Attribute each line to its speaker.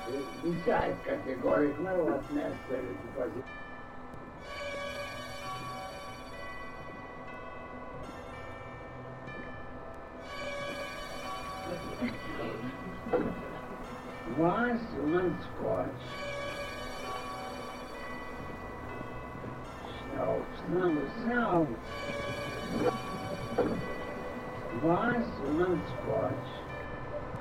Speaker 1: Besides, categorically what's necessary because once one scotch, snow. Once one scotch.